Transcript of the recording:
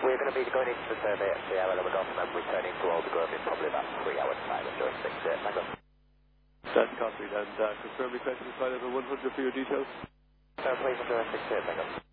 We're going to be going into the survey at Sierra Lima Golf and returning to Old Grove in probably about 3 hours' time and doing 6 days. Thank you. That's copied, and confirm requesting flight level 100 for your details. Please enjoy 6 days. Thank you.